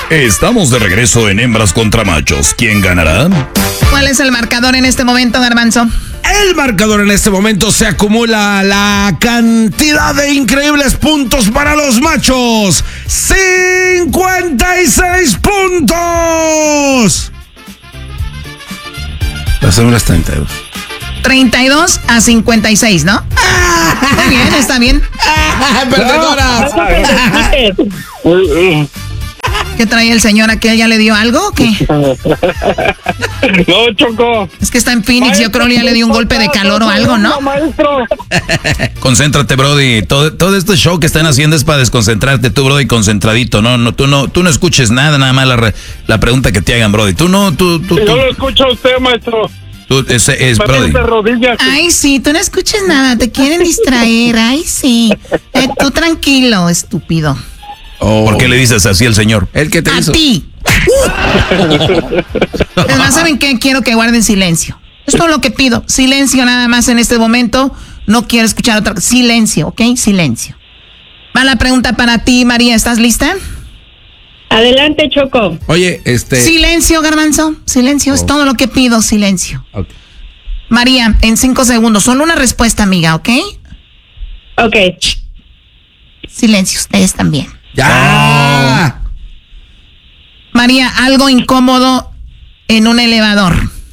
Estamos de regreso en Hembras contra Machos. ¿Quién ganará? ¿Cuál es el marcador en este momento, Garbanzo? El marcador en este momento se acumula la cantidad de increíbles puntos para los machos. 56 puntos. Las hembras 32. 32 a 56, ¿no? Muy bien, está bien. ¡Perdedora! ¿Qué trae el señor aquel? ¿Ya le dio algo o qué? No, Choco. Es que está en Phoenix, yo creo que ya le dio un golpe de calor o algo, ¿no? Maestro. Concéntrate, Brody. Todo este show que están haciendo es para desconcentrarte. Tú, Brody, concentradito. Tú no escuches nada más la pregunta que te hagan, Brody. Yo lo escucho a usted, maestro. Es Brody. Ay, sí, tú no escuches nada, te quieren distraer. Ay, sí. Tú tranquilo, estúpido. ¿Por qué le dices así al señor? ¿El que te A hizo? ti. Además, ¿saben qué? Quiero que guarden silencio. Es todo lo que pido. Silencio nada más en este momento. No quiero escuchar otra cosa. Silencio, ¿ok? Silencio. Va la pregunta para ti, María. ¿Estás lista? Adelante, Choco. Oye, Silencio, Garbanzo. Silencio, es todo lo que pido. Silencio. Okay. María, en 5 segundos. Solo una respuesta, amiga, ¿ok? Ok. Silencio, ustedes también. ¡Ya! María, algo incómodo en un elevador.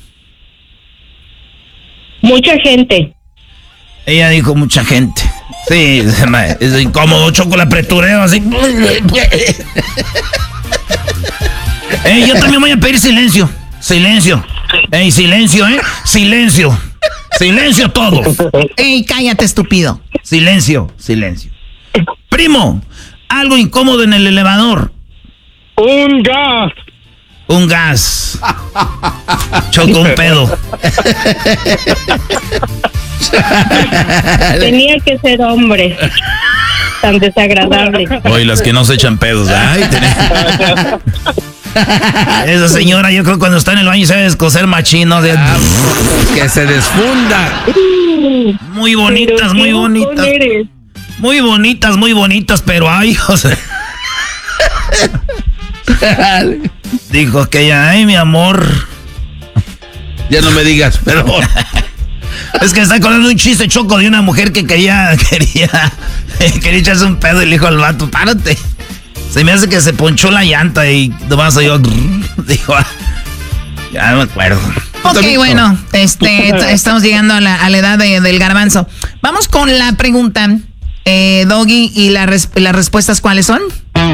Mucha gente. Ella dijo mucha gente. Sí, es incómodo, Choco, la apretureo así. Yo también voy a pedir silencio. Silencio. Silencio, Silencio. Silencio todo. Cállate, estúpido. Silencio. Primo, algo incómodo en el elevador. Un gas. Choco, un pedo. Tenía que ser hombre. Tan desagradable. Oye, las que no se echan pedos. Ay, esa señora, yo creo que cuando está en el baño sabe descoser machino. Que se desfunda. Muy bonitas. Muy bonitas, pero ay, José. Dijo aquella, ay, mi amor. Ya no me digas, pero... Es que está acordando un chiste, Choco, de una mujer que quería echarse un pedo y le dijo al vato, párate. Se me hace que se ponchó la llanta y nomás yo dijo, ya no me acuerdo. Ok, bueno, estamos llegando a la edad del garbanzo. Vamos con la pregunta, Doggy, y las respuestas, ¿cuáles son?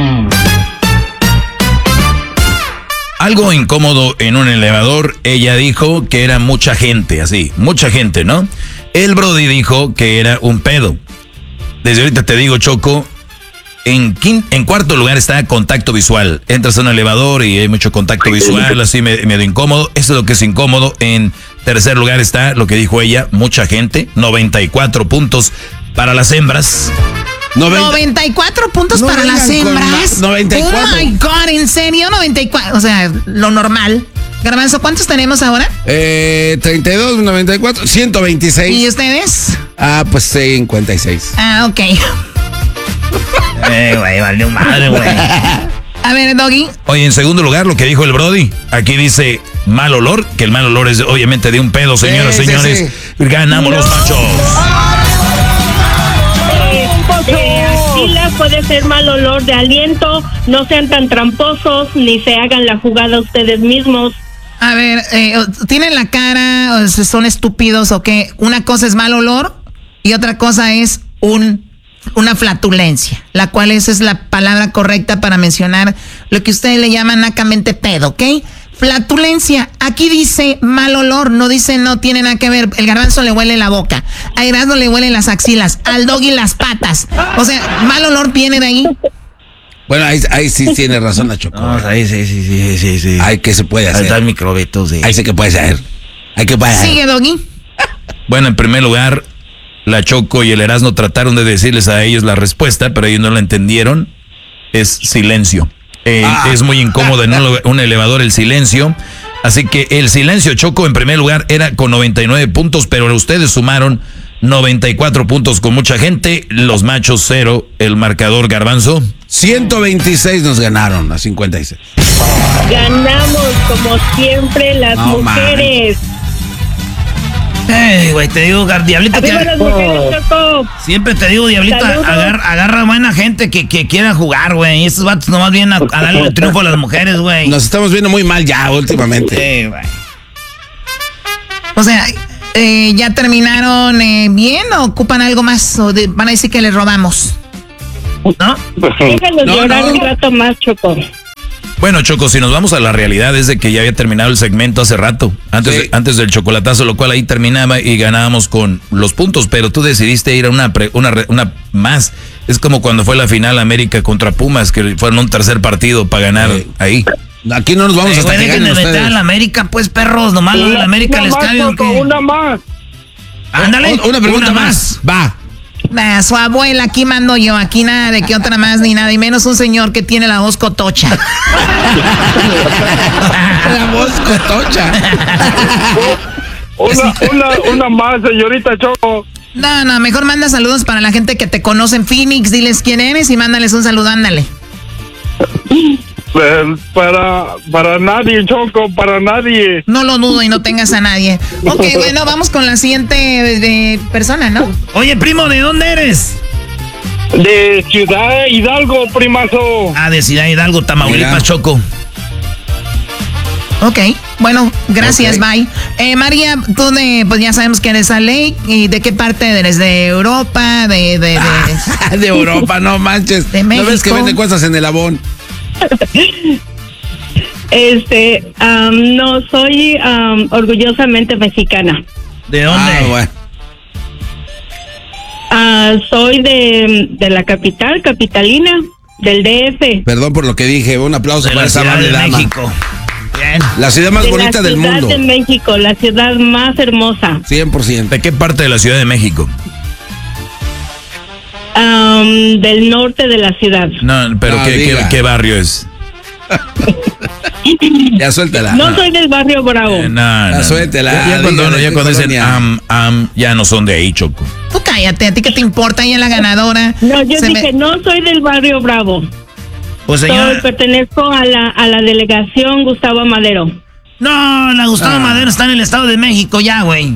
Algo incómodo en un elevador, ella dijo que era mucha gente, así, mucha gente, ¿no? El Brody dijo que era un pedo. Desde ahorita te digo, Choco, en cuarto lugar está contacto visual. Entras a un elevador y hay mucho contacto visual, así medio incómodo. Eso es lo que es incómodo. En tercer lugar está lo que dijo ella, mucha gente, 94 puntos para las hembras. 94 puntos para las hembras. 94. Oh my God, ¿en serio? 94. O sea, lo normal. Garbanzo, ¿cuántos tenemos ahora? 32, 94, 126. ¿Y ustedes? Pues 56. Ok. Güey, valió madre, güey. A ver, Doggy. Oye, en segundo lugar, lo que dijo el Brody. Aquí dice mal olor, que el mal olor es obviamente de un pedo, señoras y señores. Sí. Ganamos los machos. Axila puede ser mal olor de aliento. No sean tan tramposos ni se hagan la jugada ustedes mismos. A ver, ¿tienen la cara o son estúpidos o qué? Una cosa es mal olor y otra cosa es una flatulencia, la cual esa es la palabra correcta para mencionar lo que ustedes le llaman nacamente pedo, ¿ok? Flatulencia, aquí dice mal olor, no dice no tiene nada que ver. El garbanzo le huele la boca, a Erasmo le huelen las axilas, al Doggy las patas. O sea, mal olor viene de ahí. Bueno, ahí sí tiene razón la Choco. No, ahí sí. Ay, ¿qué se puede hacer? Ahí está el microbito, sí. Ahí sí que puede ser. Sigue, Doggy. Bueno, en primer lugar, la Choco y el Erasmo trataron de decirles a ellos la respuesta, pero ellos no la entendieron. Es silencio. Es muy incómodo en un elevador el silencio. Así que el silencio, Choco, en primer lugar era con 99 puntos, pero ustedes sumaron 94 puntos con mucha gente, los machos 0, el marcador Garbanzo. 126 nos ganaron a 56. Ganamos como siempre las mujeres. Güey, te digo, Diablito, Arriba las mujeres, Choco. siempre te digo, Diablito, agarra buena gente que quiera jugar, güey. Y estos vatos nomás vienen a darle el triunfo a las mujeres, güey. Nos estamos viendo muy mal ya últimamente. Sí, güey. O sea, ¿ya terminaron bien o ocupan algo más? ¿O van a decir que les robamos? ¿No? Déjalos llorar un rato más, Choco. Bueno, Choco, si nos vamos a la realidad es de que ya había terminado el segmento hace rato, antes del chocolatazo, lo cual ahí terminaba y ganábamos con los puntos, pero tú decidiste ir a una más. Es como cuando fue la final América contra Pumas, que fueron un tercer partido para ganar ahí. Aquí no nos vamos hasta que ganen meter ustedes. a la América, pues, perros, nomás lo de la América al estadio. Choco, una más. Ándale, Una pregunta más. Va. Nah, su abuela, aquí mando yo, aquí nada de que otra más ni nada, y menos un señor que tiene la voz cotocha. La voz cotocha. Una más, señorita Choco. No, mejor manda saludos para la gente que te conoce en Phoenix, diles quién eres y mándales un saludo, ándale. Para nadie, Choco, para nadie. No lo dudo y no tengas a nadie. Ok, bueno, vamos con la siguiente persona, ¿no? Oye, primo, ¿de dónde eres? De Ciudad Hidalgo, primazo. Ah, de Ciudad Hidalgo, Tamaulipas, Mira. Choco. Ok, bueno, gracias, bye. María, tú pues ya sabemos que eres Lake, ¿y de qué parte eres? ¿De Europa? ¿De Europa, no manches. De ¿No ves México? que venden cosas en el Avon? No, soy orgullosamente mexicana. ¿De dónde? Ah, bueno. Soy de la capital, capitalina, del DF. Perdón por lo que dije. Un aplauso De para la esa Ciudad amable de dama. México. Bien. La ciudad más De bonita del mundo. La Ciudad de México, la ciudad más hermosa. 100%. ¿De qué parte de la Ciudad de México? Del norte de la ciudad. No, pero No, ¿qué diga. barrio es? Ya suéltala. No soy del barrio Bravo. No. Suéltela, Ya cuando dígale, dicen colonia. ya no son de ahí, Choco. Tú cállate, ¿a ti qué te importa? Ella es la ganadora. No, yo Se dije, no soy del barrio Bravo. Pues Pertenezco a la delegación Gustavo Madero. No, la Gustavo Madero está en el Estado de México ya, güey.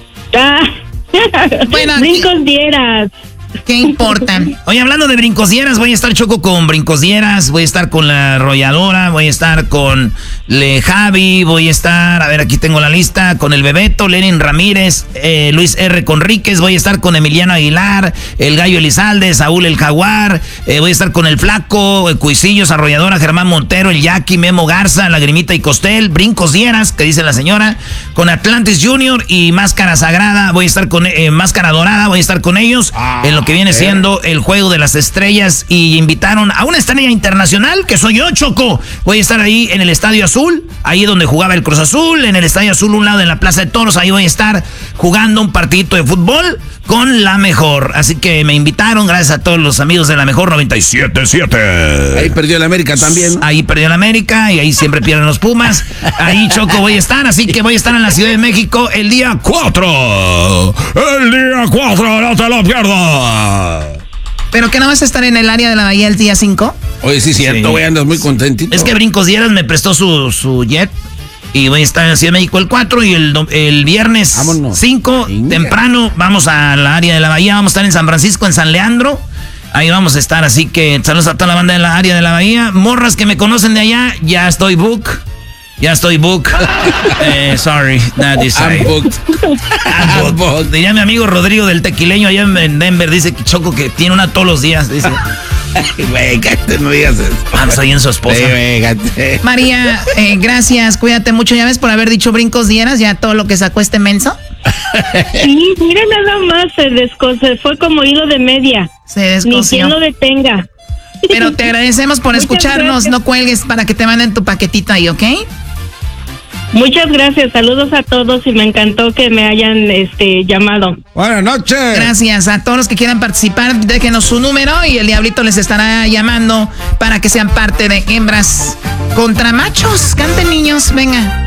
Bueno, aquí- Brincos dieras. ¿Qué importa? Oye, hablando de brincosieras, voy a estar, Choco, con brincosieras, voy a estar con la arrolladora, voy a estar con Le Javi, voy a estar, a ver, aquí tengo la lista, con el Bebeto, Lenin Ramírez, Luis R. Conríquez, voy a estar con Emiliano Aguilar, el Gallo Elizalde, Saúl el Jaguar, voy a estar con el Flaco, Cuisillos, arrolladora, Germán Montero, el Jackie, Memo Garza, Lagrimita y Costel, brincosieras, que dice la señora, con Atlantis Junior y Máscara Sagrada, voy a estar con Máscara Dorada, voy a estar con ellos, en lo que viene siendo el Juego de las Estrellas, y invitaron a una estrella internacional que soy yo, Choco. Voy a estar ahí en el Estadio Azul, ahí donde jugaba el Cruz Azul, en el Estadio Azul, un lado en la Plaza de Toros, ahí voy a estar jugando un partidito de fútbol con La Mejor. Así que me invitaron, gracias a todos los amigos de La Mejor 97.7. Ahí perdió el América también. Ahí perdió el América y ahí siempre pierden los Pumas. Ahí, Choco, voy a estar, así que voy a estar en la Ciudad de México el día 4. El día 4, no te lo pierdas. ¿Pero que no vas a estar en el área de la Bahía el día 5? Oye, sí, cierto, güey, andas muy contentito. Es que Brincos Dieras me prestó su jet y voy a estar en la Ciudad de México el 4 y el viernes Vámonos. 5 Venga. temprano vamos al área de la Bahía, vamos a estar en San Francisco, en San Leandro. Ahí vamos a estar, así que saludos a toda la banda de la área de la Bahía. Morras que me conocen de allá, ya estoy book. Sorry, that is I'm booked. I'm booked. Diría mi amigo Rodrigo del Tequileño allá en Denver, dice que Choco que tiene una todos los días, dice. Güey, cállate, no digas eso. Soy en su esposa. Sí, güey, cállate. María, gracias, cuídate mucho. Ya ves por haber dicho Brincos Dieras, ya todo lo que sacó este menso. Sí, mira nada más, se fue como hilo de media. Se Ni descoció. quien lo detenga. Pero te agradecemos por Muchas escucharnos. gracias. No cuelgues para que te manden tu paquetito ahí, ¿ok? Muchas gracias, saludos a todos y me encantó que me hayan llamado. Buenas noches. Gracias a todos los que quieran participar. Déjenos su número y el Diablito les estará llamando para que sean parte de Hembras contra Machos. Canten, niños, venga.